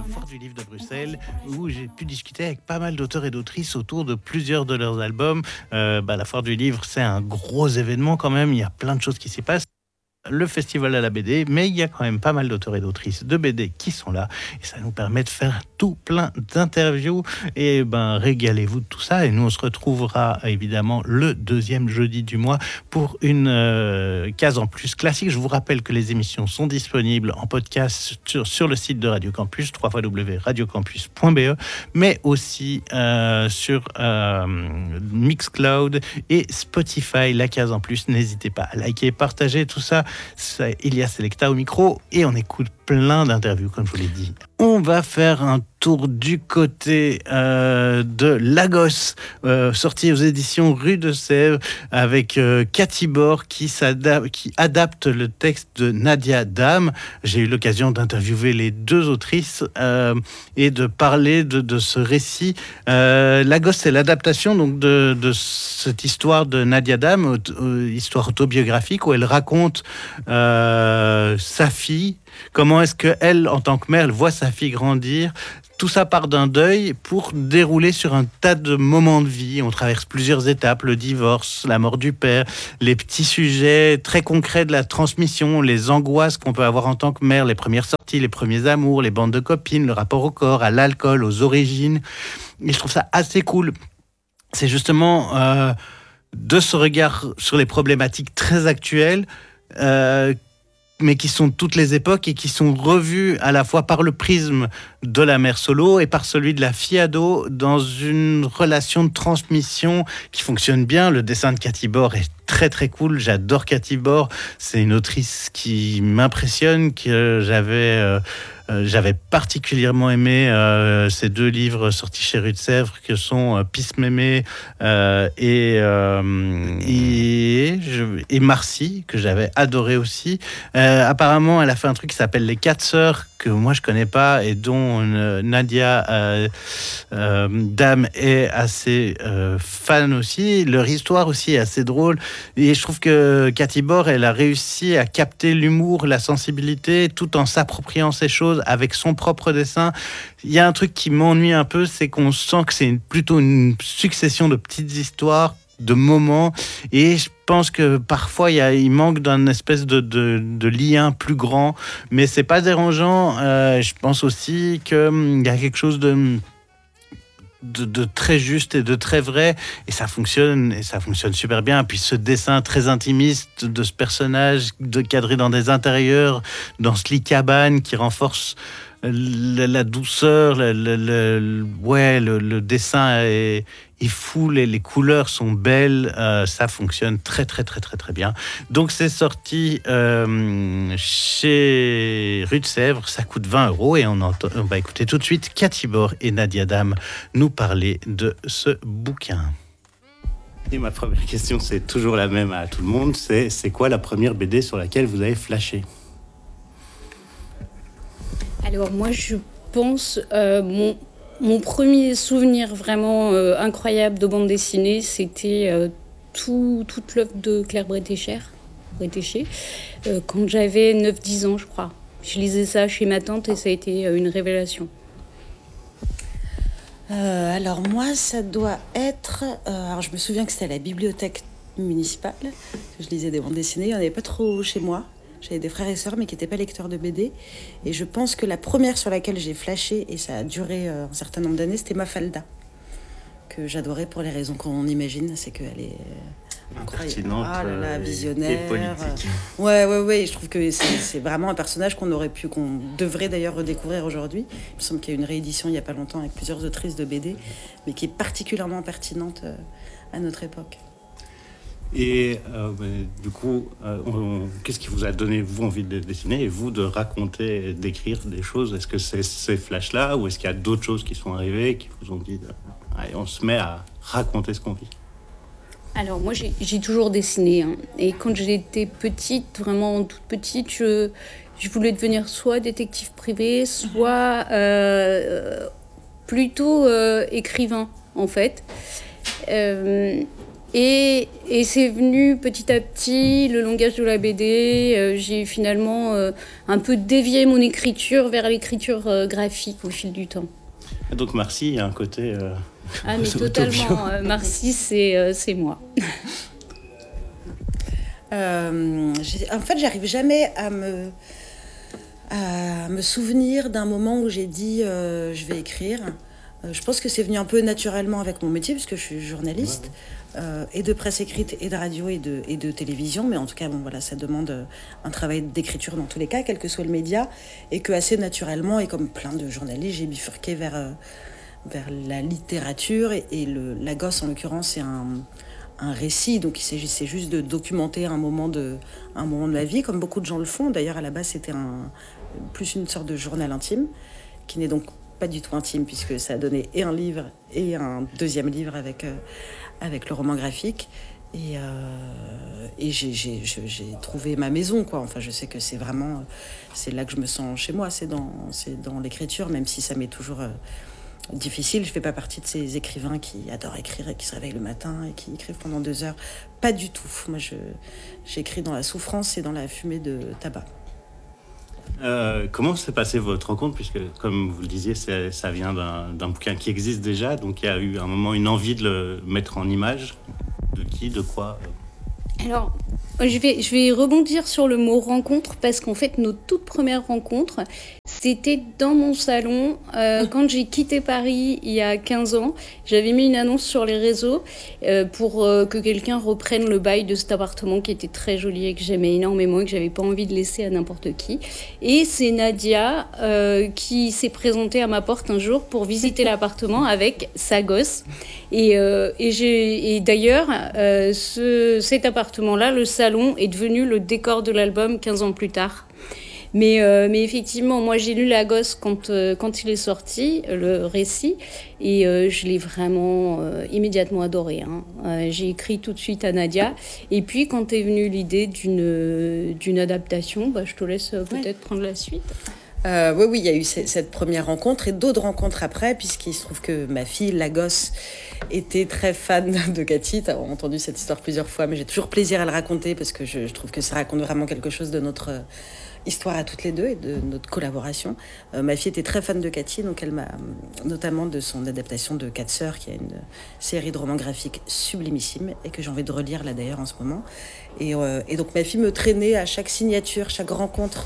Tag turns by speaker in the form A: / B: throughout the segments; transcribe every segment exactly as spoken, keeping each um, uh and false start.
A: Foire du Livre de Bruxelles, où j'ai pu discuter avec pas mal d'auteurs et d'autrices autour de plusieurs de leurs albums. Euh, bah, la Foire du Livre, c'est un gros événement quand même, il y a plein de choses qui s'y passent. Le festival à la B D, mais il y a quand même pas mal d'auteurs et d'autrices de B D qui sont là, et ça nous permet de faire tout plein d'interviews, et ben régalez-vous de tout ça, et nous on se retrouvera évidemment le deuxième jeudi du mois pour une euh, case en plus classique. Je vous rappelle que les émissions sont disponibles en podcast sur, sur le site de Radio Campus, w w w point radio campus point b e, mais aussi euh, sur euh, Mixcloud et Spotify, la case en plus. N'hésitez pas à liker, partager tout ça. C'est Ilia Selecta au micro, et on écoute plein d'interviews, comme je vous l'ai dit. On va faire un tour du côté euh, de Lagos, euh, sorti aux éditions Rue de Sèvres, avec euh, Cathy Bor qui, qui adapte le texte de Nadia Dam. J'ai eu l'occasion d'interviewer les deux autrices euh, et de parler de, de ce récit. Euh, Lagos, c'est l'adaptation donc de, de cette histoire de Nadia Dam, auto, histoire autobiographique, où elle raconte euh, sa fille. Comment est-ce qu'elle, en tant que mère, elle voit sa fille grandir. Tout ça part d'un deuil pour dérouler sur un tas de moments de vie. On traverse plusieurs étapes, le divorce, la mort du père, les petits sujets très concrets de la transmission, les angoisses qu'on peut avoir en tant que mère, les premières sorties, les premiers amours, les bandes de copines, le rapport au corps, à l'alcool, aux origines. Et je trouve ça assez cool. C'est justement euh, de ce regard sur les problématiques très actuelles, euh, mais qui sont de toutes les époques et qui sont revues à la fois par le prisme de la mère solo et par celui de la fille ado, dans une relation de transmission qui fonctionne bien. Le dessin de Cathy Bor est très très cool, j'adore Cathy Bor, c'est une autrice qui m'impressionne, que j'avais... Euh, Euh, j'avais particulièrement aimé euh, ces deux livres sortis chez Rue de Sèvres, que sont euh, Pisse Mémé euh, et, euh, et, je, et Marcy, que j'avais adoré aussi. Euh, apparemment, elle a fait un truc qui s'appelle Les Quatre Sœurs, que moi je connais pas, et dont euh, Nadia euh, euh, Dam est assez euh, fan aussi. Leur histoire aussi est assez drôle, et je trouve que Cathy Bor, elle a réussi à capter l'humour, la sensibilité, tout en s'appropriant ces choses avec son propre dessin. Il y a un truc qui m'ennuie un peu, c'est qu'on sent que c'est une, plutôt une succession de petites histoires, de moments, et je pense que parfois il, y a, il manque d'un espèce de, de, de lien plus grand, mais c'est pas dérangeant. Euh, je pense aussi qu'il hum, y a quelque chose de De, de très juste et de très vrai, et ça fonctionne, et ça fonctionne super bien. Puis ce dessin très intimiste de ce personnage, de cadré dans des intérieurs, dans ce lit cabane, qui renforce la, la douceur, le, le, le, ouais, le, le dessin est, est fou, les, les couleurs sont belles, euh, ça fonctionne très très très très très bien. Donc c'est sorti euh, chez Rue de Sèvres, ça coûte vingt euros, et on, entend, on va écouter tout de suite Cathy Bor et Nadia Dam nous parler de ce bouquin. Et ma première question, c'est toujours la même à tout le monde, c'est, c'est quoi la première B D sur laquelle vous avez flashé ?
B: Alors moi je pense, euh, mon, mon premier souvenir vraiment euh, incroyable de bande dessinée, c'était euh, tout, toute l'œuvre de Claire Bretécher, Bretécher euh, quand j'avais neuf dix ans je crois. Je lisais ça chez ma tante et ça a été euh, une révélation.
C: Euh, alors moi ça doit être, euh, alors je me souviens que c'était à la bibliothèque municipale que je lisais des bandes dessinées, il n'y en avait pas trop chez moi. J'avais des frères et sœurs, mais qui n'étaient pas lecteurs de B D. Et je pense que la première sur laquelle j'ai flashé, et ça a duré euh, un certain nombre d'années, c'était Mafalda, que j'adorais pour les raisons qu'on imagine. C'est qu'elle est euh,
A: impertinente,
C: ah là là, visionnaire,
A: et politique.
C: Euh, ouais, ouais, ouais. Je trouve que c'est, c'est vraiment un personnage qu'on aurait pu, qu'on devrait d'ailleurs redécouvrir aujourd'hui. Il me semble qu'il y a eu une réédition il n'y a pas longtemps avec plusieurs autrices de B D, mais qui est particulièrement pertinente euh, à notre époque.
A: Et euh, du coup, euh, on, qu'est-ce qui vous a donné, vous, envie de dessiner et vous de raconter, d'écrire des choses ? Est-ce que c'est ces flashs-là, ou est-ce qu'il y a d'autres choses qui sont arrivées, qui vous ont dit, de, allez, on se met à raconter ce qu'on vit ?
B: Alors moi j'ai, j'ai toujours dessiné, hein. Et quand j'étais petite, vraiment toute petite, je, je voulais devenir soit détective privé, soit euh, plutôt euh, écrivain en fait. Euh, Et, et c'est venu petit à petit, le langage de la B D. Euh, j'ai finalement euh, un peu dévié mon écriture vers l'écriture euh, graphique au fil du temps.
A: Donc Marcy, il y a un côté... Euh,
B: ah mais totalement, euh, Marcy, c'est, euh, c'est moi.
C: euh, en fait, j'arrive jamais à me, à me souvenir d'un moment où j'ai dit euh, je vais écrire. Euh, je pense que c'est venu un peu naturellement avec mon métier, puisque je suis journaliste. Ouais. Euh, et de presse écrite, et de radio, et de, et de télévision. Mais en tout cas, bon, voilà, ça demande un travail d'écriture dans tous les cas, quel que soit le média. Et que assez naturellement, et comme plein de journalistes, j'ai bifurqué vers, euh, vers la littérature. Et, et le, La Gosse, en l'occurrence, c'est un, un récit. Donc il s'agissait juste de documenter un moment, de, un moment de ma vie, comme beaucoup de gens le font. D'ailleurs, à la base, c'était un, plus une sorte de journal intime, qui n'est donc pas du tout intime, puisque ça a donné et un livre et un deuxième livre avec... Euh, avec le roman graphique, et, euh, et j'ai, j'ai, j'ai trouvé ma maison, quoi. Enfin, je sais que c'est vraiment, c'est là que je me sens chez moi, c'est dans, c'est dans l'écriture, même si ça m'est toujours euh, difficile. Je fais pas partie de ces écrivains qui adorent écrire et qui se réveillent le matin et qui écrivent pendant deux heures. Pas du tout. Moi, je, j'écris dans la souffrance et dans la fumée de tabac.
A: Euh, comment s'est passée votre rencontre, puisque, comme vous le disiez, c'est, ça vient d'un, d'un bouquin qui existe déjà, donc il y a eu un moment une envie de le mettre en image. De qui, de quoi?
B: Alors, je vais, je vais rebondir sur le mot rencontre, parce qu'en fait, nos toutes premières rencontres, c'était dans mon salon. Euh, quand j'ai quitté Paris il y a quinze ans, j'avais mis une annonce sur les réseaux euh, pour euh, que quelqu'un reprenne le bail de cet appartement qui était très joli et que j'aimais énormément et que j'avais pas envie de laisser à n'importe qui. Et c'est Nadia euh, qui s'est présentée à ma porte un jour pour visiter l'appartement avec sa gosse. Et, euh, et, j'ai, et d'ailleurs, euh, ce, cet appartement-là, le salon, est devenu le décor de l'album quinze ans plus tard. Mais, euh, mais effectivement, moi j'ai lu La Gosse quand, euh, quand il est sorti, le récit, et euh, je l'ai vraiment euh, immédiatement adoré. Hein. Euh, j'ai écrit tout de suite à Nadia, et puis quand est venue l'idée d'une, d'une adaptation, bah, je te laisse euh, peut-être ouais. prendre la suite.
C: Euh, oui, oui, il y a eu cette première rencontre et d'autres rencontres après, puisqu'il se trouve que ma fille, La Gosse, était très fan de Cathy. Tu as entendu cette histoire plusieurs fois, mais j'ai toujours plaisir à le raconter parce que je, je trouve que ça raconte vraiment quelque chose de notre histoire à toutes les deux et de notre collaboration. Euh, ma fille était très fan de Cathy, donc elle m'a, notamment de son adaptation de Quatre Sœurs, qui est une série de romans graphiques sublimissime et que j'ai envie de relire là d'ailleurs en ce moment. Et, euh, et donc ma fille me traînait à chaque signature, chaque rencontre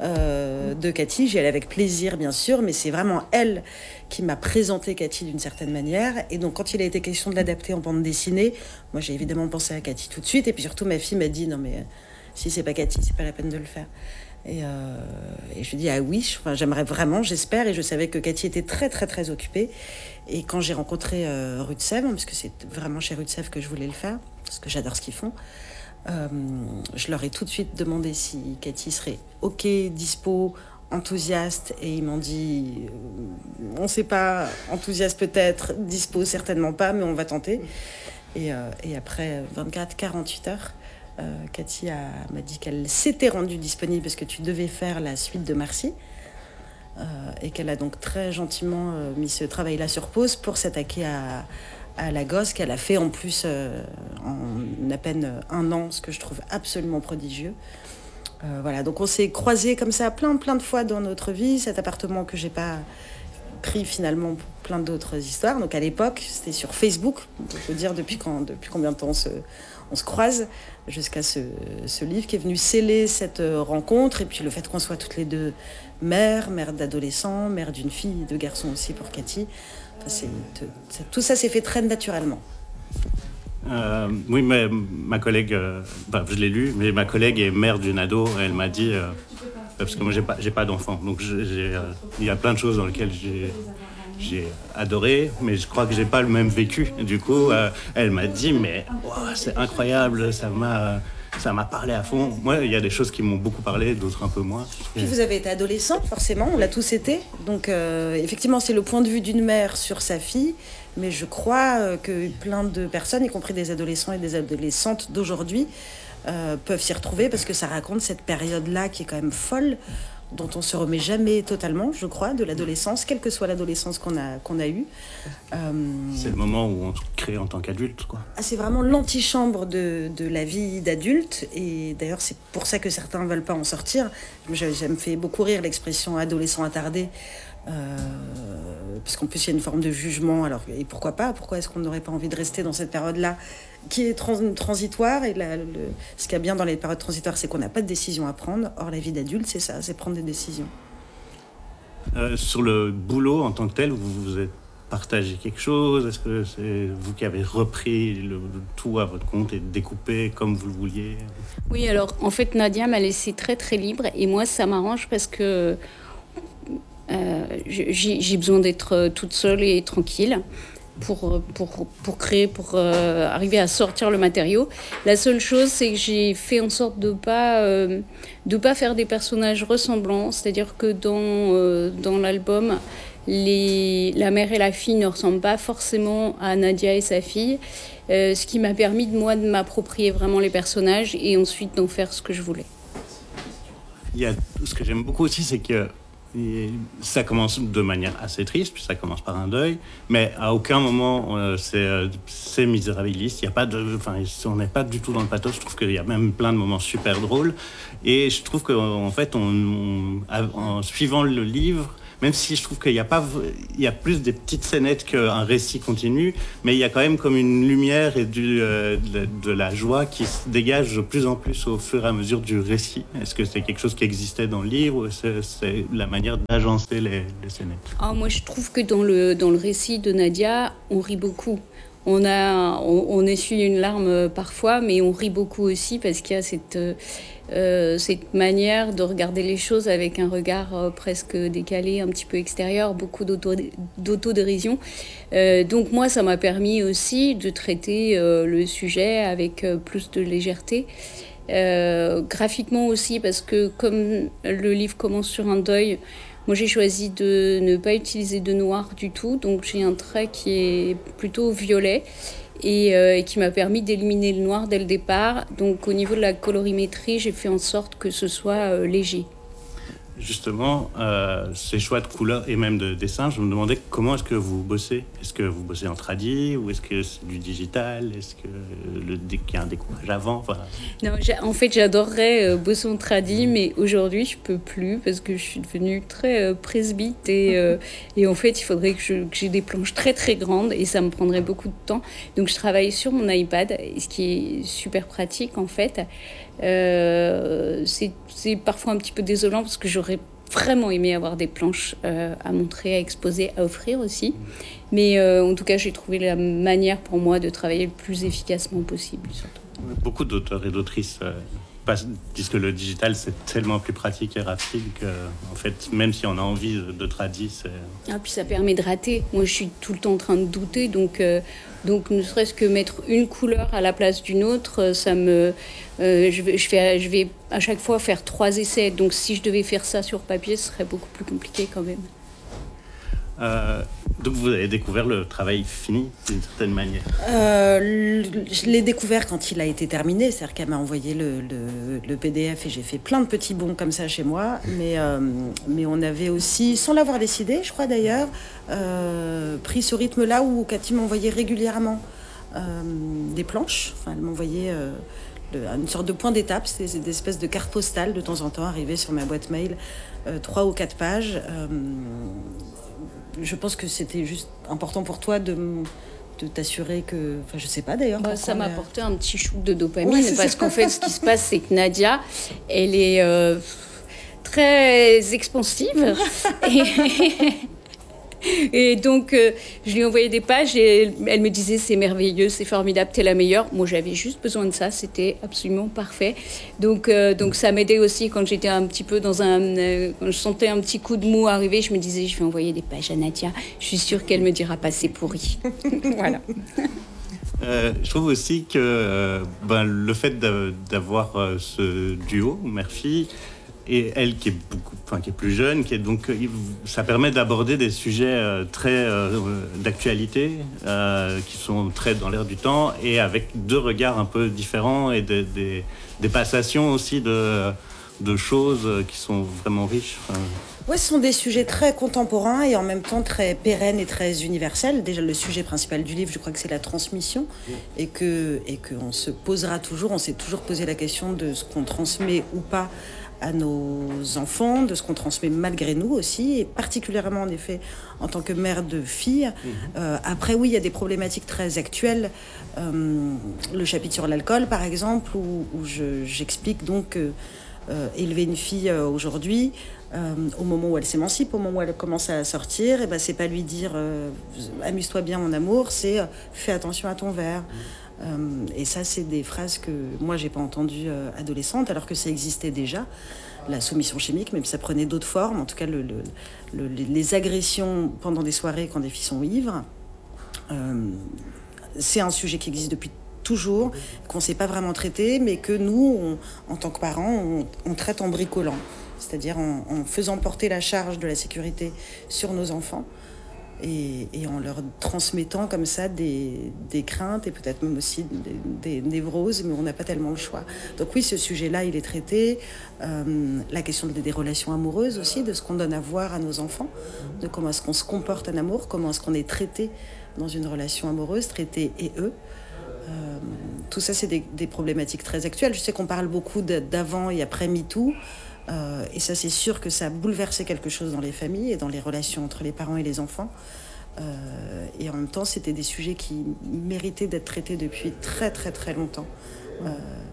C: Euh, de Cathy. J'y allais avec plaisir, bien sûr, mais c'est vraiment elle qui m'a présenté Cathy d'une certaine manière. Et donc, quand il a été question de l'adapter en bande dessinée, moi, j'ai évidemment pensé à Cathy tout de suite. Et puis surtout, ma fille m'a dit, non, mais euh, si c'est pas Cathy, c'est pas la peine de le faire. Et, euh, et je lui ai dit, ah oui, enfin, j'aimerais vraiment, j'espère. Et je savais que Cathy était très, très, très occupée. Et quand j'ai rencontré euh, Rue de Sèvres, parce que c'est vraiment chez Rue de Sèvres que je voulais le faire, parce que j'adore ce qu'ils font, Euh, je leur ai tout de suite demandé si Cathy serait ok, dispo, enthousiaste, et ils m'ont dit euh, on sait pas, enthousiaste peut-être, dispo certainement pas, mais on va tenter. Et, euh, et après vingt-quatre à quarante-huit heures, euh, Cathy a, m'a dit qu'elle s'était rendue disponible parce que tu devais faire la suite de Marcy, euh, et qu'elle a donc très gentiment euh, mis ce travail-là sur pause pour s'attaquer à à La Gosse, qu'elle a fait en plus euh, en à peine un an, ce que je trouve absolument prodigieux. Euh, voilà, donc on s'est croisés comme ça plein, plein de fois dans notre vie. Cet appartement que j'ai pas pris finalement pour plein d'autres histoires. Donc à l'époque, c'était sur Facebook. Je peux dire depuis, quand, depuis combien de temps on se, on se croise, jusqu'à ce, ce livre qui est venu sceller cette rencontre. Et puis le fait qu'on soit toutes les deux mères, mères d'adolescents, mères d'une fille, de garçons aussi pour Cathy. Enfin, c'est, c'est, tout ça s'est fait très naturellement.
A: Euh, oui, mais ma collègue, euh, bah, je l'ai lu, mais ma collègue est mère d'une ado. Elle m'a dit, euh, parce que moi j'ai pas, j'ai pas d'enfant, donc j'ai, j'ai, euh, il y a plein de choses dans lesquelles j'ai, j'ai adoré, mais je crois que j'ai pas le même vécu. Du coup, euh, elle m'a dit, mais wow, c'est incroyable, ça m'a. Ça m'a parlé à fond. Moi, il y a des choses qui m'ont beaucoup parlé, d'autres un peu moins.
C: Puis vous avez été adolescent, forcément, on l'a tous été. Donc, euh, effectivement, c'est le point de vue d'une mère sur sa fille. Mais je crois euh, que plein de personnes, y compris des adolescents et des adolescentes d'aujourd'hui, euh, peuvent s'y retrouver parce que ça raconte cette période-là qui est quand même folle, dont on se remet jamais totalement, je crois, de l'adolescence, quelle que soit l'adolescence qu'on a, qu'on a eue.
A: Euh... C'est le moment où on se crée en tant qu'adulte, quoi.
C: Ah, c'est vraiment l'antichambre de, de la vie d'adulte, et d'ailleurs c'est pour ça que certains ne veulent pas en sortir. Ça me fait beaucoup rire l'expression adolescent attardé. Euh, parce qu'en plus il y a une forme de jugement, alors, et pourquoi pas, pourquoi est-ce qu'on n'aurait pas envie de rester dans cette période-là qui est trans- transitoire, et la, le, ce qu'il y a bien dans les périodes transitoires, c'est qu'on n'a pas de décision à prendre. Or la vie d'adulte, c'est ça, c'est prendre des décisions.
A: Euh, sur le boulot en tant que tel, vous vous êtes partagé quelque chose? Est-ce que c'est vous qui avez repris le, le tout à votre compte et découpé comme vous le vouliez?
B: Oui, alors en fait Nadia m'a laissé très très libre, et moi ça m'arrange parce que Euh, j'ai, j'ai besoin d'être toute seule et tranquille pour, pour, pour créer, pour euh, arriver à sortir le matériau. La seule chose, c'est que j'ai fait en sorte de ne pas, euh, de pas faire des personnages ressemblants. C'est-à-dire que dans, euh, dans l'album, les, la mère et la fille ne ressemblent pas forcément à Nadia et sa fille. Euh, ce qui m'a permis, de, moi, de m'approprier vraiment les personnages et ensuite d'en faire ce que je voulais.
A: Il y a, ce que j'aime beaucoup aussi, c'est que et ça commence de manière assez triste, puis ça commence par un deuil, mais à aucun moment euh, c'est, euh, c'est misérabiliste. Il y a pas de, enfin, on n'est pas du tout dans le pathos. Je trouve qu'il y a même plein de moments super drôles, et je trouve qu'en fait, on, on, en suivant le livre, même si je trouve qu'il y a pas, il y a plus des petites scénettes qu'un récit continu, mais il y a quand même comme une lumière et du, euh, de, de la joie qui se dégage de plus en plus au fur et à mesure du récit. Est-ce que c'est quelque chose qui existait dans le livre, ou c'est, c'est la manière d'agencer les, les scénettes?
B: Ah, moi, je trouve que dans le, dans le récit de Nadia, on rit beaucoup. On, a, on, on essuie une larme parfois, mais on rit beaucoup aussi parce qu'il y a cette... Euh, cette manière de regarder les choses avec un regard euh, presque décalé, un petit peu extérieur, beaucoup d'auto, d'autodérision. Euh, donc moi, ça m'a permis aussi de traiter euh, le sujet avec euh, plus de légèreté. Euh, graphiquement aussi, parce que comme le livre commence sur un deuil, moi j'ai choisi de ne pas utiliser de noir du tout, donc j'ai un trait qui est plutôt violet. Et, euh, et qui m'a permis d'éliminer le noir dès le départ. Donc au niveau de la colorimétrie, j'ai fait en sorte que ce soit euh, léger.
A: Justement, euh, ces choix de couleurs et même de dessin, je me demandais comment est-ce que vous bossez? Est-ce que vous bossez en tradi, ou est-ce que c'est du digital? Est-ce que le, qu'il y a un découpage avant? Enfin...
B: Non, en fait, j'adorerais euh, bosser en tradi, mais aujourd'hui, je peux plus parce que je suis devenue très euh, presbyte et, euh, et en fait, il faudrait que, je, que j'ai des planches très très grandes et ça me prendrait beaucoup de temps. Donc, je travaille sur mon iPad, ce qui est super pratique en fait. Euh, c'est, c'est parfois un petit peu désolant parce que j'aurais vraiment aimé avoir des planches euh, à montrer, à exposer, à offrir aussi. Mais euh, en tout cas, j'ai trouvé la manière pour moi de travailler le plus efficacement possible. Surtout.
A: Beaucoup d'auteurs et d'autrices euh, disent que le digital, c'est tellement plus pratique et rapide que, en fait, même si on a envie de, de tradi, c'est...
B: Ah, puis ça permet de rater. Moi, je suis tout le temps en train de douter, donc... Euh, Donc, ne serait-ce que mettre une couleur à la place d'une autre, ça me, euh, je, vais, je, vais, je vais à chaque fois faire trois essais. Donc, si je devais faire ça sur papier, ce serait beaucoup plus compliqué quand même.
A: Euh, donc, vous avez découvert le travail fini d'une certaine manière?
C: euh, Je l'ai découvert quand il a été terminé. C'est-à-dire qu'elle m'a envoyé le, le, le P D F et j'ai fait plein de petits bonds comme ça chez moi. Mais, euh, mais on avait aussi, sans l'avoir décidé, je crois d'ailleurs, euh, pris ce rythme-là où Cathy m'envoyait régulièrement euh, des planches. Enfin, elle m'envoyait euh, le, une sorte de point d'étape. C'est des espèces de cartes postales de temps en temps arrivées sur ma boîte mail, euh, trois ou quatre pages. Euh, Je pense que c'était juste important pour toi de, de t'assurer que... Enfin, je sais pas d'ailleurs.
B: Bah, ça m'a
C: mais...
B: apporté un petit shoot de dopamine.
C: Ouais,
B: parce
C: ça.
B: qu'en fait, ce qui se passe, c'est que Nadia, elle est euh, très expansive. et... Et donc, euh, je lui envoyais des pages et elle me disait c'est merveilleux, c'est formidable, t'es la meilleure. Moi, j'avais juste besoin de ça, c'était absolument parfait. Donc, euh, donc ça m'aidait aussi quand j'étais un petit peu dans un... Euh, quand je sentais un petit coup de mou arriver, je me disais je vais envoyer des pages à Nadia, je suis sûre qu'elle me dira pas c'est pourri. Voilà.
A: Euh, je trouve aussi que euh, ben, le fait d'avoir euh, ce duo, mère-fille, et elle qui est beaucoup, enfin qui est plus jeune, qui est donc, ça permet d'aborder des sujets euh, très euh, d'actualité, euh, qui sont très dans l'air du temps, et avec deux regards un peu différents et des, des, des passations aussi de, de choses qui sont vraiment riches. Enfin...
C: Oui, ce sont des sujets très contemporains et en même temps très pérennes et très universels. Déjà, le sujet principal du livre, je crois que c'est la transmission et que et qu'on se posera toujours, on s'est toujours posé la question de ce qu'on transmet ou pas à nos enfants, de ce qu'on transmet malgré nous aussi, et particulièrement en effet en tant que mère de fille. Mmh. Euh, après, oui, il y a des problématiques très actuelles. Euh, le chapitre sur l'alcool, par exemple, où, où je, j'explique donc que euh, élever une fille euh, aujourd'hui, euh, au moment où elle s'émancipe, au moment où elle commence à sortir, et ben, c'est pas lui dire euh, amuse-toi bien mon amour, c'est euh, fais attention à ton verre. Mmh. Euh, et ça, c'est des phrases que moi, j'ai pas entendues euh, adolescente, alors que ça existait déjà, la soumission chimique, même si ça prenait d'autres formes. En tout cas, le, le, le, les agressions pendant des soirées quand des filles sont ivres, euh, c'est un sujet qui existe depuis toujours, qu'on ne sait pas vraiment traiter, mais que nous, on, en tant que parents, on, on traite en bricolant, c'est-à-dire en, en faisant porter la charge de la sécurité sur nos enfants. Et, et en leur transmettant comme ça des, des craintes et peut-être même aussi des, des névroses, mais on n'a pas tellement le choix. Donc oui, ce sujet-là, il est traité. Euh, la question des, des relations amoureuses aussi, de ce qu'on donne à voir à nos enfants, de comment est-ce qu'on se comporte en amour, comment est-ce qu'on est traité dans une relation amoureuse, traité et eux. Euh, tout ça, c'est des, des problématiques très actuelles. Je sais qu'on parle beaucoup de, d'avant et après MeToo. Euh, et ça, c'est sûr que ça a bouleversé quelque chose dans les familles et dans les relations entre les parents et les enfants. Euh, et en même temps, c'était des sujets qui méritaient d'être traités depuis très, très, très longtemps. Euh...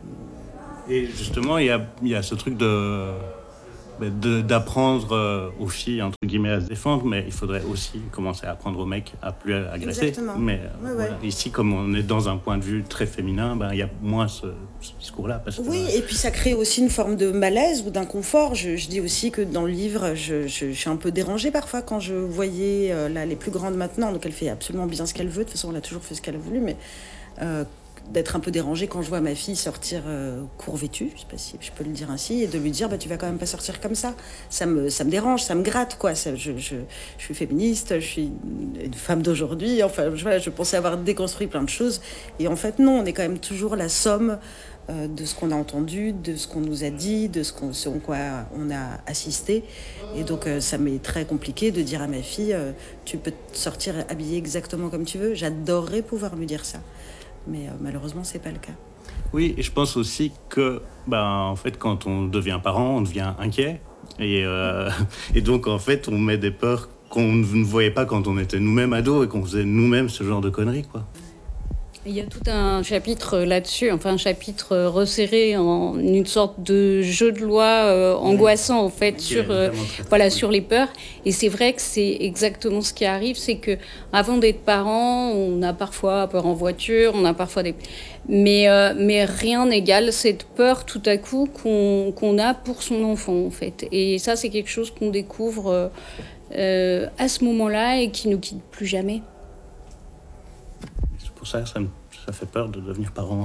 A: Et justement, il y a, il y a ce truc de... De, d'apprendre aux filles entre guillemets à se défendre, mais il faudrait aussi commencer à apprendre aux mecs à plus agresser.
C: Exactement.
A: Mais
C: ouais,
A: voilà.
C: ouais.
A: Ici, comme on est dans un point de vue très féminin, ben il y a moins ce, ce discours-là. Parce que,
C: oui, et puis ça crée aussi une forme de malaise ou d'inconfort. Je, je dis aussi que dans le livre, je, je, je suis un peu dérangée parfois quand je voyais euh, là les plus grandes maintenant. Donc elle fait absolument bien ce qu'elle veut. De toute façon, elle a toujours fait ce qu'elle a voulu, mais euh, d'être un peu dérangée quand je vois ma fille sortir euh, court vêtue, je sais pas si je peux le dire ainsi, et de lui dire bah tu vas quand même pas sortir comme ça. Ça me ça me dérange, ça me gratte quoi. Ça, je, je je suis féministe, je suis une femme d'aujourd'hui. Enfin je, voilà, je pensais avoir déconstruit plein de choses, et en fait non, on est quand même toujours la somme euh, de ce qu'on a entendu, de ce qu'on nous a dit, de ce qu'on ce en quoi on a assisté. Et donc euh, ça m'est très compliqué de dire à ma fille euh, tu peux sortir habillée exactement comme tu veux. J'adorerais pouvoir lui dire ça. Mais euh, malheureusement, c'est pas le cas.
A: Oui, et je pense aussi que, ben, en fait, quand on devient parent, on devient inquiet. Et, euh, et donc, en fait, on met des peurs qu'on ne voyait pas quand on était nous-mêmes ados et qu'on faisait nous-mêmes ce genre de conneries, quoi.
B: Il y a tout un chapitre là-dessus, enfin un chapitre resserré en une sorte de jeu de loi euh, angoissant en fait sur euh, voilà sur les peurs. Et c'est vrai que c'est exactement ce qui arrive, c'est que avant d'être parent, on a parfois peur en voiture, on a parfois des mais euh, mais rien n'égale cette peur tout à coup qu'on qu'on a pour son enfant en fait. Et ça c'est quelque chose qu'on découvre euh, à ce moment-là et qui nous quitte plus jamais.
A: C'est pour ça que ça me ça fait peur de devenir parent.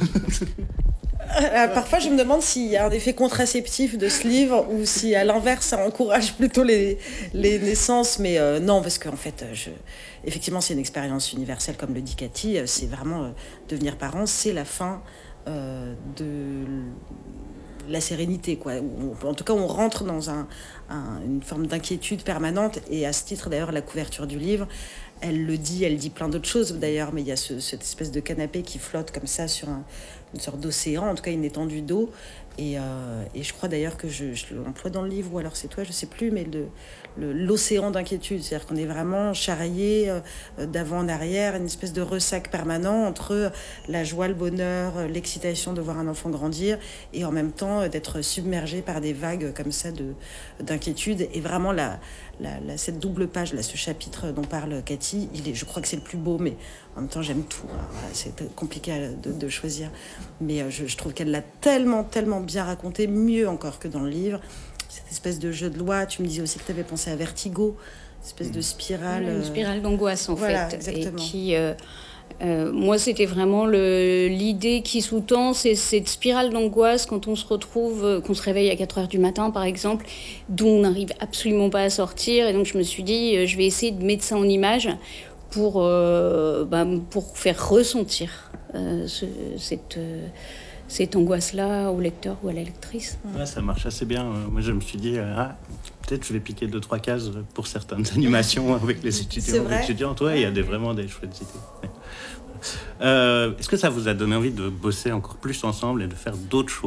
C: Euh, parfois, je me demande s'il y a un effet contraceptif de ce livre ou si, à l'inverse, ça encourage plutôt les, les naissances. Mais euh, non, parce qu'en fait, je... effectivement, c'est une expérience universelle, comme le dit Cathy. C'est vraiment euh, devenir parent, c'est la fin euh, de la sérénité, quoi. On, en tout cas, on rentre dans un, un, une forme d'inquiétude permanente. Et à ce titre, d'ailleurs, la couverture du livre, elle le dit, elle dit plein d'autres choses d'ailleurs, mais il y a ce, cette espèce de canapé qui flotte comme ça sur un, une sorte d'océan, en tout cas une étendue d'eau. Et, euh, et je crois d'ailleurs que je, je l'emploie dans le livre, ou alors c'est toi, je sais plus, mais le, le, l'océan d'inquiétude. C'est-à-dire qu'on est vraiment charrié euh, d'avant en arrière, une espèce de ressac permanent entre la joie, le bonheur, l'excitation de voir un enfant grandir, et en même temps d'être submergé par des vagues comme ça de, d'inquiétude. Et vraiment la, la, la, cette double page, là, ce chapitre dont parle Cathy, il est, je crois que c'est le plus beau, mais en même temps j'aime tout. Alors, voilà, c'est compliqué de, de choisir, mais euh, je, je trouve qu'elle l'a tellement, tellement bien raconté, mieux encore que dans le livre. Cette espèce de jeu de loi. Tu me disais aussi que tu avais pensé à Vertigo, une espèce de spirale.
B: Une spirale d'angoisse en
C: voilà,
B: fait.
C: Exactement.
B: Et qui, euh, euh, moi, c'était vraiment le, l'idée qui sous-tend, c'est cette spirale d'angoisse quand on se retrouve, qu'on se réveille à quatre heures du matin par exemple, d'où on n'arrive absolument pas à sortir. Et donc je me suis dit, je vais essayer de mettre ça en image pour, euh, bah, pour faire ressentir euh, ce, cette... Euh, cette angoisse-là au lecteur ou à la lectrice.
A: Ouais, ça marche assez bien. Moi, je me suis dit, euh, ah, peut-être je vais piquer deux, trois cases pour certaines animations avec les étudiants et étudiantes. Ouais, il y a des, vraiment des chouettes idées. Euh, est-ce que ça vous a donné envie de bosser encore plus ensemble et de faire d'autres choses ?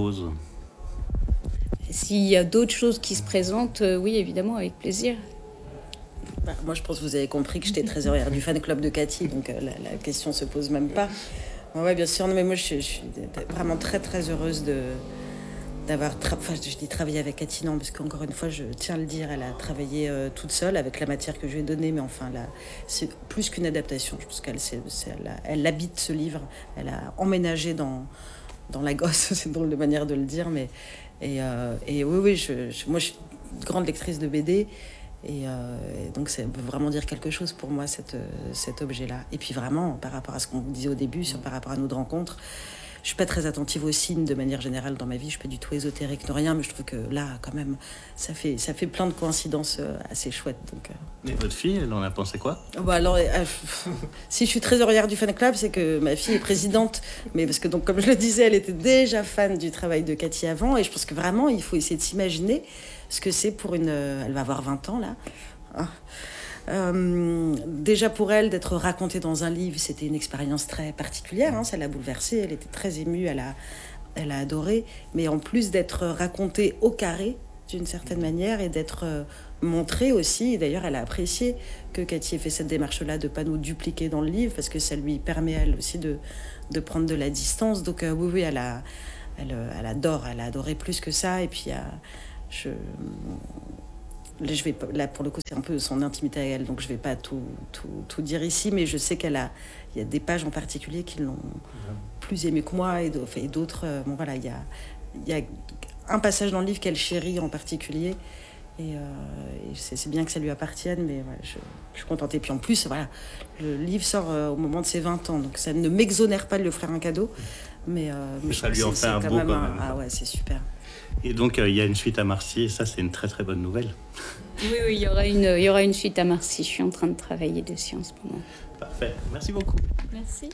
B: S'il y a d'autres choses qui se présentent, euh, oui, évidemment, avec plaisir.
C: Bah, moi, je pense que vous avez compris que j'étais trésorière du fan club de Cathy, donc euh, la, la question se pose même pas. Oui, bien sûr. Non, mais moi, je, je suis vraiment très, très heureuse de, d'avoir... Tra- enfin, je dis travailler avec Cathy, non, parce qu'encore une fois, je tiens à le dire, elle a travaillé euh, toute seule avec la matière que je lui ai donnée, mais enfin, là, c'est plus qu'une adaptation. Je pense qu'elle c'est, c'est, elle, a, elle habite ce livre, elle a emménagé dans, dans la gosse, c'est drôle de manière de le dire, mais... Et, euh, et oui, oui, je, je, moi, je suis une grande lectrice de B D, Et, euh, et donc ça veut vraiment dire quelque chose pour moi, cette, cet objet-là. Et puis vraiment, par rapport à ce qu'on disait au début, sur, par rapport à notre rencontre, je suis pas très attentive aux signes de manière générale dans ma vie, je suis pas du tout ésotérique, non rien, mais je trouve que là, quand même, ça fait, ça fait plein de coïncidences assez chouettes. Donc, euh...
A: Et votre fille, elle en a pensé quoi ?
C: Bah alors, euh, si je suis trésorière du fan club, c'est que ma fille est présidente, mais parce que donc, comme je le disais, elle était déjà fan du travail de Cathy avant, et je pense que vraiment, il faut essayer de s'imaginer ce que c'est pour une... Elle va avoir vingt ans, là. Ah. Euh, déjà pour elle, d'être racontée dans un livre, c'était une expérience très particulière, hein, ça l'a bouleversée, elle était très émue, elle a, elle a adoré, mais en plus d'être racontée au carré, d'une certaine manière, et d'être euh, montrée aussi, et d'ailleurs elle a apprécié que Cathy ait fait cette démarche-là, de ne pas nous dupliquer dans le livre, parce que ça lui permet elle aussi de, de prendre de la distance, donc euh, oui, oui, elle, a, elle, elle adore, elle a adoré plus que ça, et puis... Euh, Je, je vais, là, pour le coup, c'est un peu son intimité à elle, donc je ne vais pas tout, tout, tout dire ici, mais je sais qu'il y a des pages en particulier qui l'ont plus aimé que moi, et d'autres... Bon, voilà, il y a, y a un passage dans le livre qu'elle chérit en particulier, et, euh, et c'est, c'est bien que ça lui appartienne, mais ouais, je, je suis contente. Et puis en plus, voilà, le livre sort euh, au moment de ses vingt ans, donc ça ne m'exonère pas de lui offrir un cadeau, mais, euh, mais
A: ça lui en fait un beau quand même.
C: Ah ouais, c'est super.
A: Et donc, euh, il y a une suite à Marcy, et ça, c'est une très très bonne nouvelle.
B: Oui, oui, il y aura une, il y aura une suite à Marcy. Je suis en train de travailler dessus en ce moment.
A: Parfait. Merci beaucoup.
B: Merci.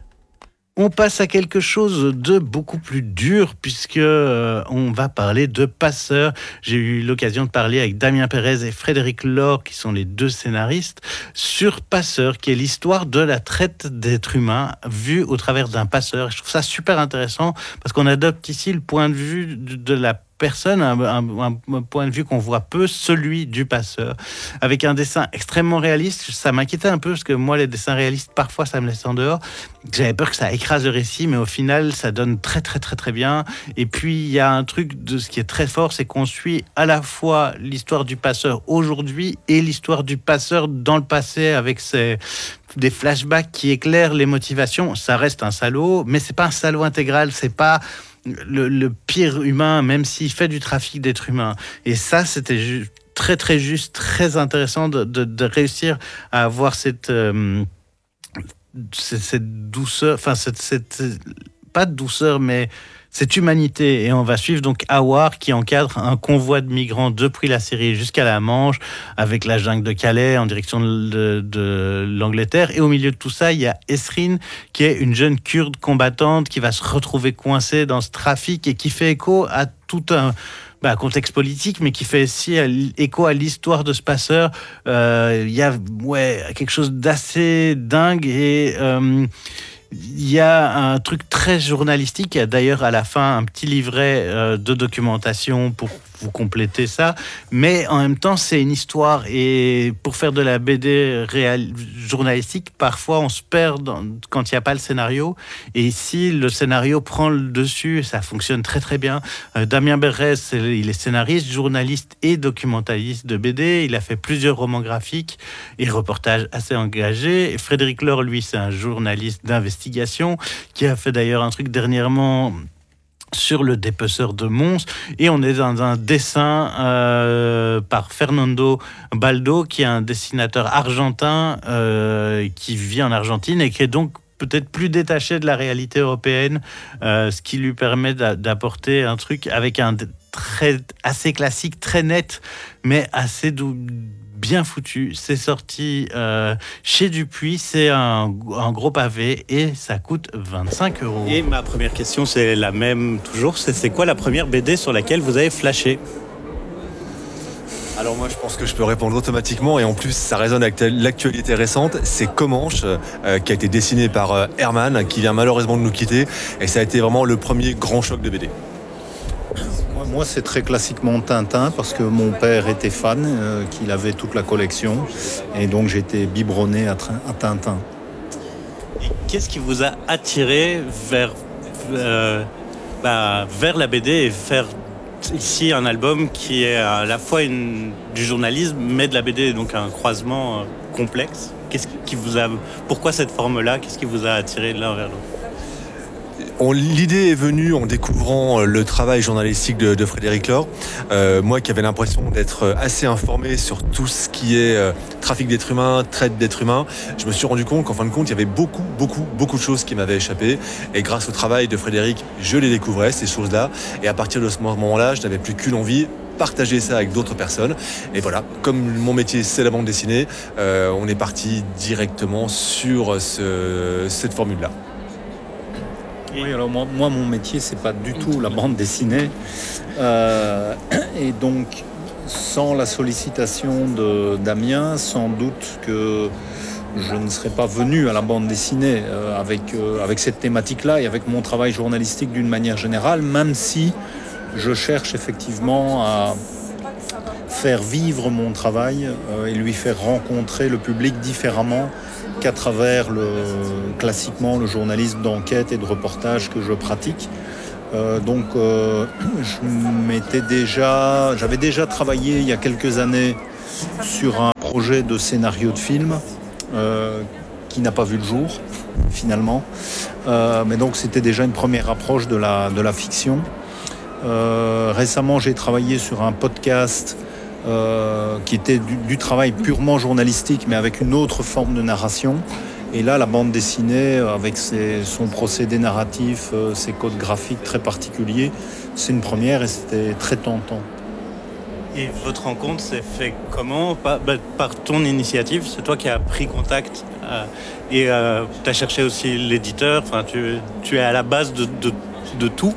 A: On passe à quelque chose de beaucoup plus dur puisque euh, on va parler de Passeur. J'ai eu l'occasion de parler avec Damien Pérez et Frédéric Laure, qui sont les deux scénaristes, sur Passeur, qui est l'histoire de la traite d'êtres humains vue au travers d'un passeur. Je trouve ça super intéressant parce qu'on adopte ici le point de vue de la personne, un, un, un point de vue qu'on voit peu, celui du passeur, avec un dessin extrêmement réaliste. Ça m'inquiétait un peu parce que moi, les dessins réalistes, parfois, ça me laisse en dehors. J'avais peur que ça écrase le récit, mais au final, ça donne très, très, très, très bien. Et puis, il y a un truc de ce qui est très fort, c'est qu'on suit à la fois l'histoire du passeur aujourd'hui et l'histoire du passeur dans le passé, avec ses... des flashbacks qui éclairent les motivations. Ça reste un salaud, mais c'est pas un salaud intégral, c'est pas le, le pire humain, même s'il fait du trafic d'êtres humains. Et ça, c'était ju- très très juste, très intéressant de, de, de réussir à avoir cette, euh, cette, cette douceur, enfin cette, cette pas de douceur, mais cette humanité. Et on va suivre donc Awar qui encadre un convoi de migrants depuis la Syrie jusqu'à la Manche, avec la jungle de Calais en direction de, de l'Angleterre. Et au milieu de tout ça, il y a Esrine, qui est une jeune kurde combattante qui va se retrouver coincée dans ce trafic et qui fait écho à tout un... Bah, contexte politique, mais qui fait aussi écho à l'histoire de ce passeur. Euh, il y a ouais, quelque chose d'assez dingue et... Euh, il y a un truc très journalistique. Il y a d'ailleurs à la fin un petit livret euh, de documentation pour vous compléter ça. Mais en même temps, c'est une histoire. Et pour faire de la B D réal... journalistique, parfois on se perd dans... quand il n'y a pas le scénario. Et ici, le scénario prend le dessus. Et ça fonctionne très très bien. Euh, Damien Berès, il est scénariste, journaliste et documentaliste de B D. Il a fait plusieurs romans graphiques et reportages assez engagés. Et Frédéric Laure, lui, c'est un journaliste d'investigation qui a fait d'ailleurs un truc dernièrement sur le dépeceur de Mons, et on est dans un dessin euh, par Fernando Baldo, qui est un dessinateur argentin euh, qui vit en Argentine et qui est donc peut-être plus détaché de la réalité européenne, euh, ce qui lui permet d'a- d'apporter un truc avec un très assez classique, très net, mais assez doux, bien foutu. C'est sorti euh, chez Dupuis, c'est un, un gros pavé et ça coûte vingt-cinq euros.
D: Et ma première question, c'est la même toujours. C'est, c'est quoi la première B D sur laquelle vous avez flashé ?
E: Alors moi je pense que je peux répondre automatiquement et en plus ça résonne avec l'actualité récente, c'est Comanche euh, qui a été dessiné par euh, Herman qui vient malheureusement de nous quitter et ça a été vraiment le premier grand choc de B D.
F: Moi, moi c'est très classiquement Tintin parce que mon père était fan, euh, qu'il avait toute la collection et donc j'ai été biberonné à, à Tintin.
D: Et qu'est-ce qui vous a attiré vers, euh, bah, vers la B D et faire ici un album qui est à la fois une, du journalisme mais de la B D, donc un croisement euh, complexe. Qu'est-ce qui vous a, pourquoi cette forme-là ? Qu'est-ce qui vous a attiré de l'un vers l'autre ?
E: On, l'idée est venue en découvrant le travail journalistique de, de Frédéric Lord. Euh, moi qui avais l'impression d'être assez informé sur tout ce qui est euh, trafic d'êtres humains, traite d'êtres humains, je me suis rendu compte qu'en fin de compte, il y avait beaucoup, beaucoup, beaucoup de choses qui m'avaient échappé. Et grâce au travail de Frédéric, je les découvrais, ces choses-là. Et à partir de ce moment-là, je n'avais plus qu'une envie, partager ça avec d'autres personnes. Et voilà, comme mon métier, c'est la bande dessinée, euh, on est parti directement sur ce, cette formule-là.
F: Oui, alors moi, moi, mon métier, c'est pas du tout la bande dessinée. Euh, et donc, sans la sollicitation de Damien, sans doute que je ne serais pas venu à la bande dessinée euh, avec, euh, avec cette thématique-là et avec mon travail journalistique d'une manière générale, même si je cherche effectivement à faire vivre mon travail euh, et lui faire rencontrer le public différemment qu'à travers le, classiquement le journalisme d'enquête et de reportage que je pratique. Euh, donc euh, je m'étais déjà, j'avais déjà travaillé il y a quelques années sur un projet de scénario de film euh, qui n'a pas vu le jour finalement. Euh, mais donc c'était déjà une première approche de la, de la fiction. Euh, récemment j'ai travaillé sur un podcast Euh, qui était du, du travail purement journalistique mais avec une autre forme de narration et là la bande dessinée avec ses, son procédé narratif, euh, ses codes graphiques très particuliers, c'est une première et c'était très tentant.
D: Et votre rencontre s'est fait comment ? Par, bah, par ton initiative, c'est toi qui as pris contact euh, et euh, tu as cherché aussi l'éditeur, enfin, tu, tu es à la base de, de, de tout.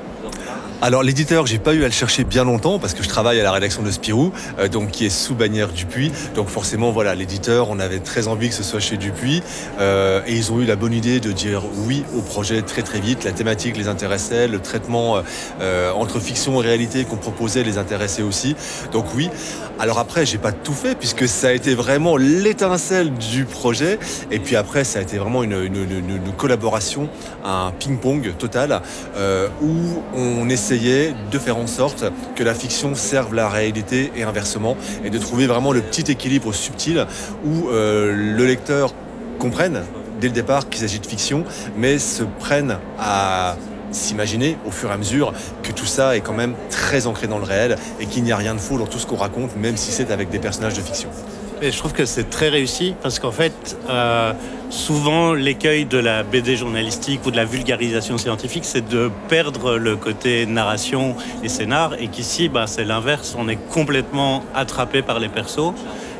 E: Alors l'éditeur, j'ai pas eu à le chercher bien longtemps parce que je travaille à la rédaction de Spirou, euh, donc qui est sous bannière Dupuis. Donc forcément, voilà, l'éditeur, on avait très envie que ce soit chez Dupuis, euh, et ils ont eu la bonne idée de dire oui au projet très très vite. La thématique les intéressait, le traitement euh, entre fiction et réalité qu'on proposait les intéressait aussi. Donc oui. Alors après, j'ai pas tout fait puisque ça a été vraiment l'étincelle du projet. Et puis après, ça a été vraiment une, une, une, une collaboration, un ping-pong total euh, où on essaie de faire en sorte que la fiction serve la réalité et inversement et de trouver vraiment le petit équilibre subtil où euh, le lecteur comprenne dès le départ qu'il s'agit de fiction mais se prenne à s'imaginer au fur et à mesure que tout ça est quand même très ancré dans le réel et qu'il n'y a rien de faux dans tout ce qu'on raconte même si c'est avec des personnages de fiction.
D: Et je trouve que c'est très réussi parce qu'en fait, euh, souvent l'écueil de la B D journalistique ou de la vulgarisation scientifique, c'est de perdre le côté narration et scénar, et qu'ici, bah, c'est l'inverse. On est complètement attrapé par les persos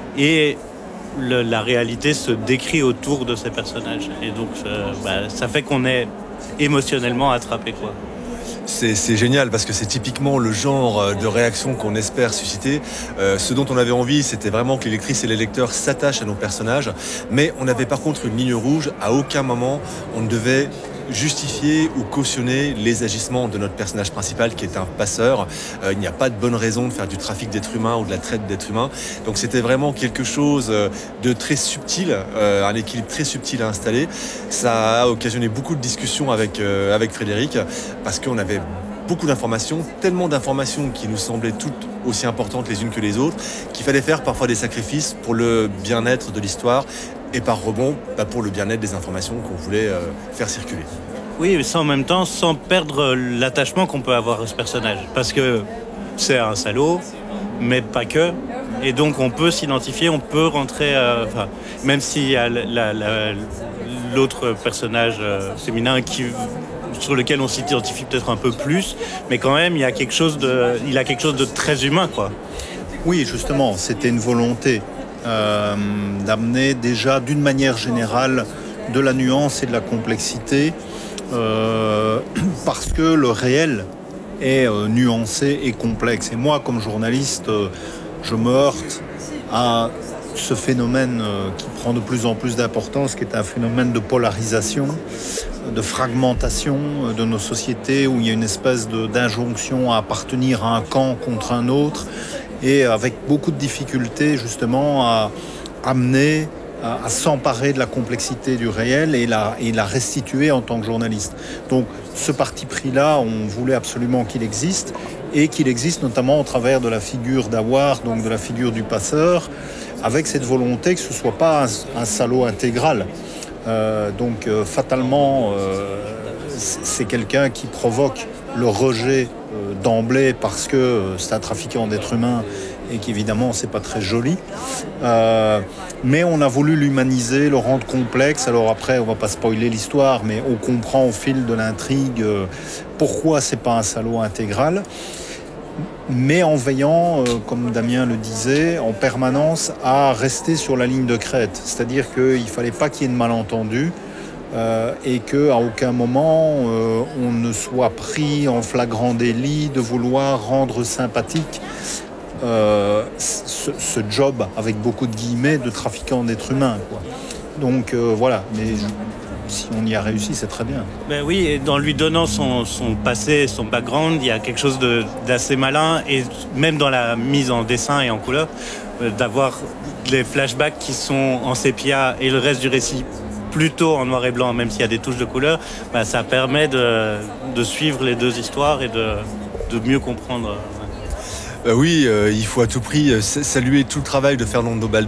D: et le, la réalité se décrit autour de ces personnages. Et donc, euh, bah, ça fait qu'on est émotionnellement attrapé, quoi.
E: C'est, c'est génial parce que c'est typiquement le genre de réaction qu'on espère susciter. Euh, ce dont on avait envie, c'était vraiment que les lectrices et les lecteurs s'attachent à nos personnages. Mais on avait par contre une ligne rouge. À aucun moment, on ne devait justifier ou cautionner les agissements de notre personnage principal qui est un passeur. Euh, il n'y a pas de bonne raison de faire du trafic d'êtres humains ou de la traite d'êtres humains. Donc c'était vraiment quelque chose de très subtil, euh, un équilibre très subtil à installer. Ça a occasionné beaucoup de discussions avec, euh, avec Frédéric parce qu'on avait beaucoup d'informations, tellement d'informations qui nous semblaient toutes aussi importantes les unes que les autres, qu'il fallait faire parfois des sacrifices pour le bien-être de l'histoire et par rebond, bah pour le bien-être des informations qu'on voulait euh, faire circuler.
D: Oui, mais ça en même temps, sans perdre l'attachement qu'on peut avoir à ce personnage. Parce que c'est un salaud, mais pas que. Et donc on peut s'identifier, on peut rentrer... Euh, enfin, même s'il y a la, la, l'autre personnage euh, féminin qui... sur lequel on s'identifie peut-être un peu plus, mais quand même, il y a quelque chose de, il a quelque chose de très humain, quoi.
F: Oui, justement, c'était une volonté euh, d'amener déjà d'une manière générale de la nuance et de la complexité euh, parce que le réel est euh, nuancé et complexe. Et moi, comme journaliste, euh, je me heurte à ce phénomène euh, qui prend de plus en plus d'importance, qui est un phénomène de polarisation, de fragmentation euh, de nos sociétés, où il y a une espèce de, d'injonction à appartenir à un camp contre un autre, et avec beaucoup de difficultés justement à amener, à, à s'emparer de la complexité du réel et la, et la restituer en tant que journaliste. Donc ce parti pris-là, on voulait absolument qu'il existe, et qu'il existe notamment au travers de la figure d'Awar, donc de la figure du passeur, avec cette volonté que ce ne soit pas un, un salaud intégral. Euh, donc euh, fatalement, euh, c'est quelqu'un qui provoque le rejet euh, d'emblée parce que euh, c'est un trafiquant d'êtres humains et qu'évidemment c'est pas très joli. Euh, mais on a voulu l'humaniser, le rendre complexe. Alors après, on va pas spoiler l'histoire, mais on comprend au fil de l'intrigue euh, pourquoi c'est pas un salaud intégral. Mais en veillant, euh, comme Damien le disait, en permanence à rester sur la ligne de crête. C'est-à-dire qu'il ne fallait pas qu'il y ait de malentendus euh, et qu'à aucun moment euh, on ne soit pris en flagrant délit de vouloir rendre sympathique euh, ce, ce job, avec beaucoup de guillemets, de trafiquant d'êtres humains, quoi. Donc euh, voilà, mais je, si on y a réussi, c'est très bien.
D: Ben oui, et en lui donnant son, son passé, son background, il y a quelque chose de, d'assez malin, et même dans la mise en dessin et en couleur, euh, d'avoir les flashbacks qui sont en sépia et le reste du récit plutôt en noir et blanc, même s'il y a des touches de couleur, ben ça permet de, de suivre les deux histoires et de, de mieux comprendre.
E: Euh, oui, euh, il faut à tout prix saluer tout le travail de Fernando Baldé.